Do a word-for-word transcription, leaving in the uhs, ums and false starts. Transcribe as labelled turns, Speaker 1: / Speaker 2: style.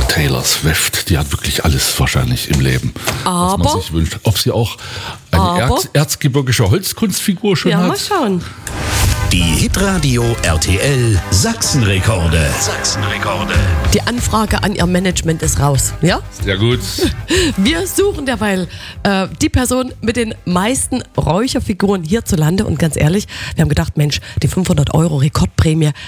Speaker 1: Taylor Swift, die hat wirklich alles wahrscheinlich im Leben,
Speaker 2: Aber,
Speaker 1: was man sich wünscht. Ob sie auch eine
Speaker 2: aber,
Speaker 1: Erz, erzgebirgische Holzkunstfigur schon
Speaker 2: ja,
Speaker 1: hat?
Speaker 2: mal schauen.
Speaker 3: Die Hitradio R T L Sachsenrekorde. Sachsenrekorde.
Speaker 2: Die Anfrage an Ihr Management ist raus, ja?
Speaker 1: Sehr gut.
Speaker 2: Wir suchen derweil äh, die Person mit den meisten Räucherfiguren hierzulande. Und ganz ehrlich, wir haben gedacht, Mensch, die fünfhundert Euro Rekordprämie,